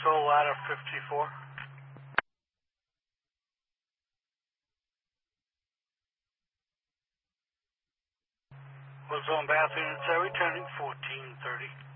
Soul Ladder 54. What's on bathroom? It's returning 1430.